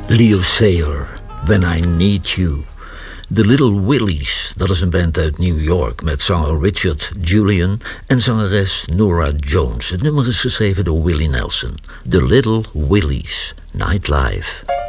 Leo Sayer, When I Need You. The Little Willies, dat is een band uit New York met zanger Richard Julian en zangeres Nora Jones. Het nummer is geschreven door Willie Nelson. The Little Willies, Nightlife.